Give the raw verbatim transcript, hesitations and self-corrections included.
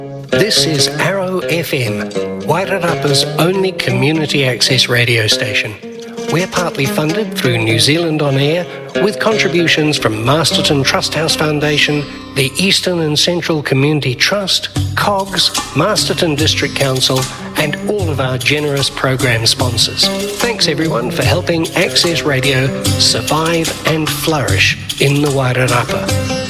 This is Arrow F M, Wairarapa's only community access radio station. We're partly funded through New Zealand On Air, with contributions from Masterton Trust House Foundation, the Eastern and Central Community Trust, C O G S, Masterton District Council, and all of our generous program sponsors. Thanks everyone for helping Access Radio survive and flourish in the Wairarapa.